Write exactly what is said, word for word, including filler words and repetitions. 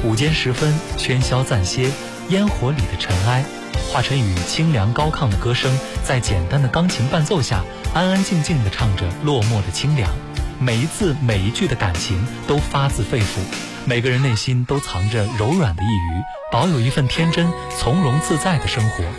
午间时分，喧嚣暂歇，烟火里的尘埃化成雨清凉高亢的歌声，在简单的钢琴伴奏下，安安静静地唱着落寞的清凉。每一字每一句的感情都发自肺腑，每个人内心都藏着柔软的一隅，保有一份天真从容自在的生活。